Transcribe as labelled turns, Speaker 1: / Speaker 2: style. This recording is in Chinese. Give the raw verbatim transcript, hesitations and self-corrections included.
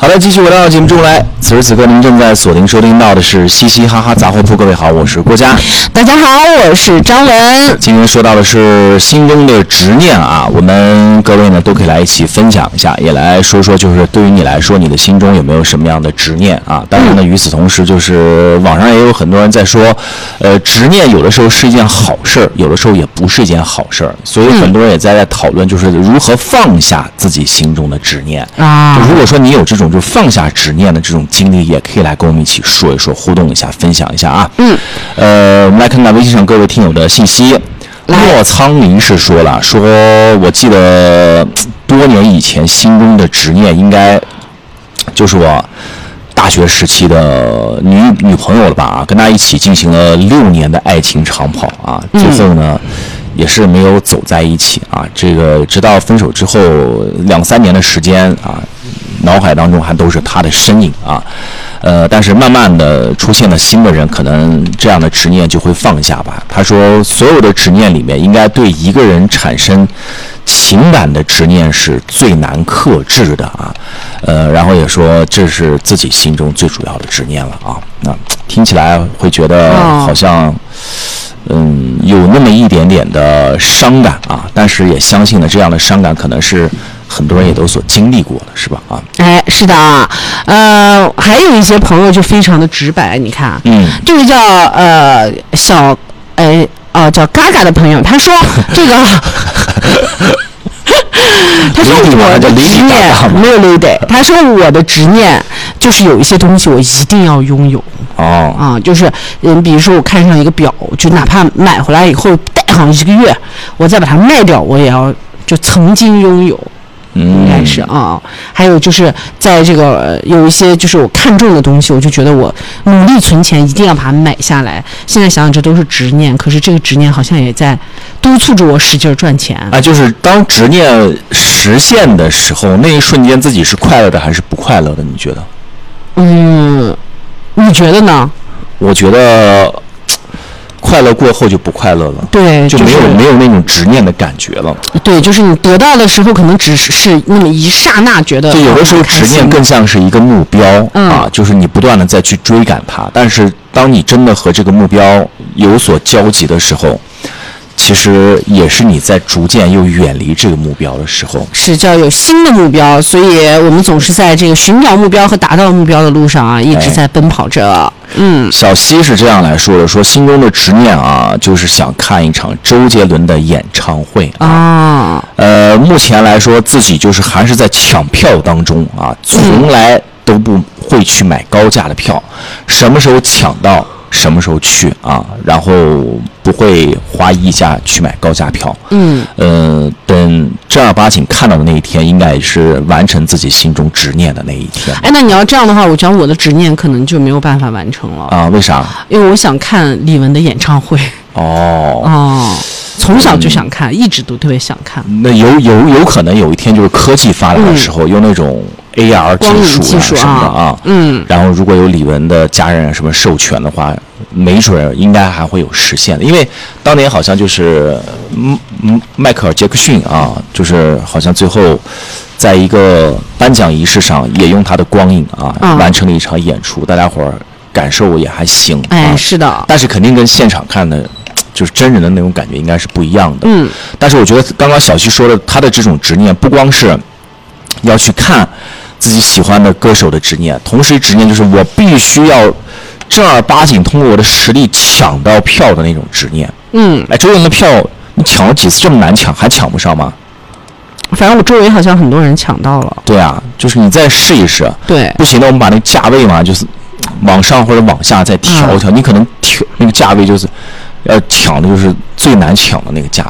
Speaker 1: 好的，继续回到节目中来。此时此刻，您正在锁定收听到的是嘻嘻哈哈杂货铺。各位好，我是郭嘉。
Speaker 2: 大家好，我是张文。
Speaker 1: 今天说到的是心中的执念啊，我们各位呢都可以来一起分享一下，也来说说，就是对于你来说，你的心中有没有什么样的执念啊？当然呢，与此同时，就是网上也有很多人在说，呃，执念有的时候是一件好事，有的时候也不是一件好事，所以很多人也在在讨论，就是如何放下自己心中的执念啊。如果说你有这种就放下执念的这种经历，也可以来跟我们一起说一说，互动一下，分享一下啊。嗯，呃，我们来看看微信上各位听友的信息。莫苍林是说了，说我记得多年以前心中的执念应该就是我大学时期的女女朋友了吧啊，跟她一起进行了六年的爱情长跑啊，最后呢。嗯也是没有走在一起啊，这个直到分手之后两三年的时间啊，脑海当中还都是他的身影啊，呃，但是慢慢的出现了新的人，可能这样的执念就会放下吧。他说，所有的执念里面，应该对一个人产生情感的执念是最难克制的啊，呃，然后也说这是自己心中最主要的执念了啊。那听起来会觉得好像。嗯，有那么一点点的伤感啊，但是也相信呢，这样的伤感可能是很多人也都所经历过的，是吧？啊，
Speaker 2: 哎，是的啊，呃，还有一些朋友就非常的直白，你看，嗯，这个叫呃小哎哦、呃、叫嘎嘎的朋友，他说这个。他说我的执念没有 lady， 他说我的执念就是有一些东西我一定要拥有。哦，啊，就是嗯，比如说我看上一个表，就哪怕买回来以后戴上一个月，我再把它卖掉，我也要就曾经拥有。应该是啊，还有就是在这个有一些就是我看中的东西，我就觉得我努力存钱，一定要把它买下来。现在想想这都是执念，可是这个执念好像也在督促着我使劲赚钱
Speaker 1: 啊。就是当执念实现的时候，那一瞬间自己是快乐的还是不快乐的？你觉得？
Speaker 2: 嗯，你觉得呢？
Speaker 1: 我觉得。快乐过后就不快乐了，
Speaker 2: 对，
Speaker 1: 就没有、就是、没有那种执念的感觉了。
Speaker 2: 对，就是你得到的时候，可能只是那么一刹那觉得。
Speaker 1: 就有的时候执念更像是一个目标、嗯、啊，就是你不断的再去追赶它，但是当你真的和这个目标有所交集的时候。其实也是你在逐渐又远离这个目标的时候，
Speaker 2: 是叫有新的目标，所以我们总是在这个寻找目标和达到目标的路上啊，一直在奔跑着。哎、嗯，
Speaker 1: 小西是这样来说的，说心中的执念啊，就是想看一场周杰伦的演唱会啊。啊呃，目前来说自己就是还是在抢票当中啊，从来都不会去买高价的票，什么时候抢到。什么时候去啊？然后不会花溢价去买高价票。嗯，呃，等正儿八经看到的那一天，应该是完成自己心中执念的那一天。
Speaker 2: 哎，那你要这样的话，我讲我的执念可能就没有办法完成了
Speaker 1: 啊？为啥？
Speaker 2: 因为我想看李玟的演唱会。
Speaker 1: 哦
Speaker 2: 哦，从小就想看，嗯、一直都特别想看。
Speaker 1: 那有有有可能有一天就是科技发达的时候，嗯、用那种。A R 技术啊什么的啊，嗯，然后如果有李玟的家人什么授权的话，没准应该还会有实现的。因为当年好像就是嗯嗯迈克尔·杰克逊啊，就是好像最后在一个颁奖仪式上也用他的光影啊、嗯、完成了一场演出，大家伙儿感受也还行。
Speaker 2: 哎，是的，
Speaker 1: 但是肯定跟现场看的。就是真人的那种感觉应该是不一样的。嗯，但是我觉得刚刚小西说的，他的这种执念不光是要去看。自己喜欢的歌手的执念，同时执念就是我必须要正儿八经通过我的实力抢到票的那种执念。嗯，哎，周杰伦的票你抢了几次这么难抢，还抢不上吗？
Speaker 2: 反正我周围好像很多人抢到了。
Speaker 1: 对啊，就是你再试一试。
Speaker 2: 对，
Speaker 1: 不行的，我们把那个价位嘛，就是往上或者往下再调一调。嗯、你可能调那个价位就是要抢的就是最难抢的那个价。